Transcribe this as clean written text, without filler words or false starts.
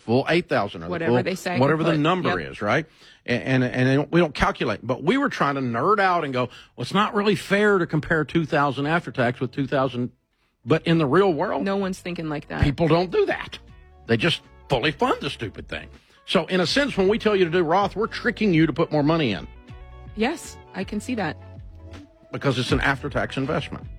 full 8,000 or whatever they say, whatever the number is, right? And we don't calculate. But we were trying to nerd out and go, well, it's not really fair to compare 2,000 after tax with 2,000. But in the real world, no one's thinking like that. People don't do that. They just fully fund the stupid thing. So in a sense, when we tell you to do Roth, we're tricking you to put more money in. Yes, I can see that. Because it's an after-tax investment.